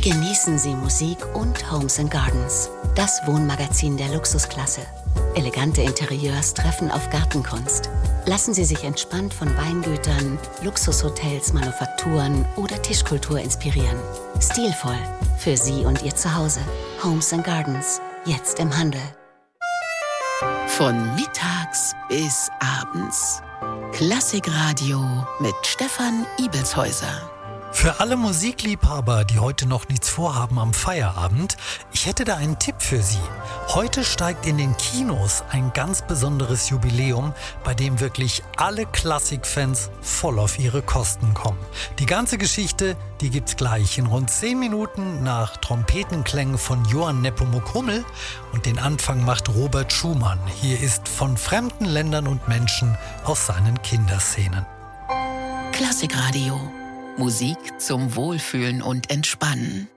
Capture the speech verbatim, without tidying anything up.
Genießen Sie Musik und Homes and Gardens, das Wohnmagazin der Luxusklasse. Elegante Interieurs treffen auf Gartenkunst. Lassen Sie sich entspannt von Weingütern, Luxushotels, Manufakturen oder Tischkultur inspirieren. Stilvoll für Sie und Ihr Zuhause. Homes and Gardens, jetzt im Handel. Von mittags bis abends. Klassikradio mit Stefan Ibelshäuser. Für alle Musikliebhaber, die heute noch nichts vorhaben am Feierabend, ich hätte da einen Tipp für Sie. Heute steigt in den Kinos ein ganz besonderes Jubiläum, bei dem wirklich alle Klassikfans voll auf ihre Kosten kommen. Die ganze Geschichte, die gibt's gleich in rund zehn Minuten nach Trompetenklängen von Johann Nepomuk Hummel und den Anfang macht Robert Schumann. Hier ist von fremden Ländern und Menschen aus seinen Kinderszenen. Klassikradio. Musik zum Wohlfühlen und Entspannen.